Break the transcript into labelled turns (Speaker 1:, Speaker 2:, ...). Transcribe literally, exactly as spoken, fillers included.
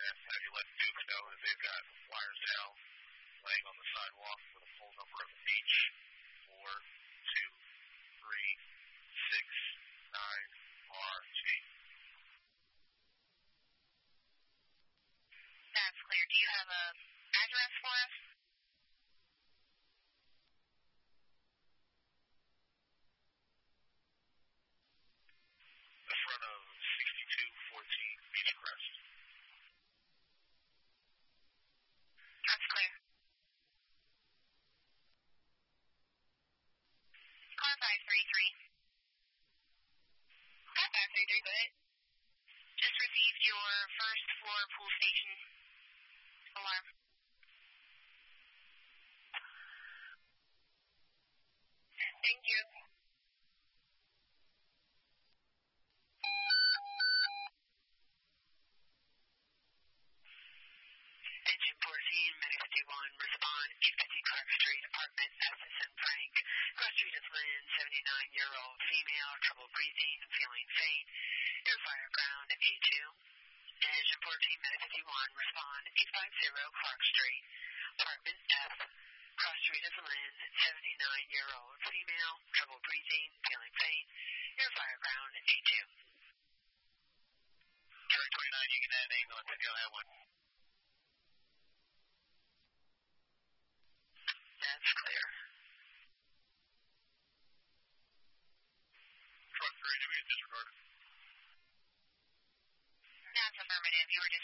Speaker 1: and have you let Duke know that they've got wires now laying on the sidewalk with a full number of H four two three six nine R T.
Speaker 2: That's clear. Do you have a address for us?
Speaker 1: The front of sixty-two fourteen Beechcrest.
Speaker 2: That's clear. Car five three three. Car five three three, go ahead. Just received your first floor pool station alarm. Thank you.
Speaker 3: Engine fourteen, Medic fifty-one, respond, eight fifty Clark Street, apartment, S S N Frank. Cross Street is Lynn, seventy-nine-year-old female, trouble breathing, feeling faint. Your fire ground, A two. Engine fourteen, Medic fifty-one, respond, eight fifty Clark Street, apartment F. Cross Street is Lynn, seventy-nine-year-old female, trouble breathing, feeling faint. Your fire ground, A two.
Speaker 1: Jury twenty-nine, you can add name on video that one.
Speaker 3: That's clear.
Speaker 1: Truck three, do we get disregarded?
Speaker 2: That's affirmative. You were